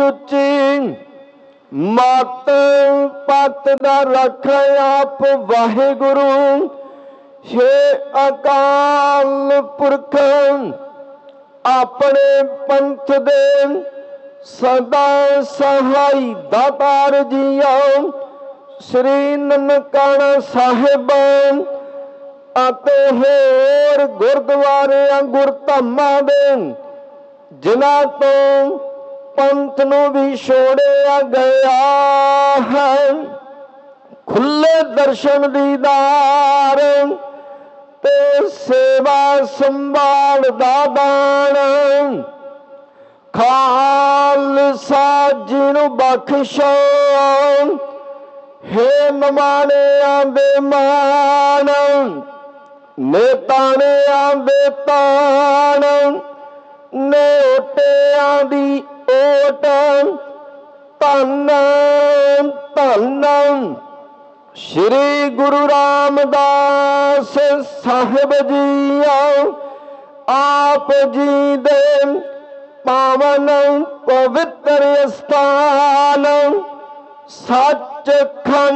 उची मत पत दा रख आप वाहिगुरु। हे अकाल पुरख अपने पंथ दे सदा सहाय दातार जिया। श्री ननकाना साहिब ਅਤੇ ਹੋਰ ਗੁਰਦੁਆਰਿਆਂ ਗੁਰਧਾਮਾਂ ਦੇ ਜਿਨ੍ਹਾਂ ਤੋਂ ਪੰਥ ਨੂੰ ਵੀ ਛੋੜਿਆ ਗਿਆ ਹੈ। ਖੁੱਲੇ ਦਰਸ਼ਨ ਦੀਦਾਰ ਤੇ ਸੇਵਾ ਸੰਭਾਲ ਦਾ ਦਾਨ ਖਾਲਸਾ ਜੀ ਨੂੰ ਬਖਸ਼ੋ। हे नमाणियां दे मान नेताणियां दे ताण नोटियां दी ओट धन धन श्री गुरु रामदास साहिब जी आप जी दे पावन पवित्र स्थान सचखंड